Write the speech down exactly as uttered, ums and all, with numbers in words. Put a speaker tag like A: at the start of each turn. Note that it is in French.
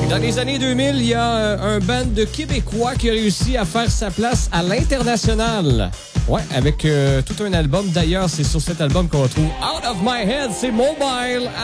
A: Dans les années deux mille, il y a euh, un band de Québécois qui a réussi à faire sa place à l'international. Ouais, avec euh, tout un album. D'ailleurs, c'est sur cet album qu'on retrouve Out of My Head, c'est Mobile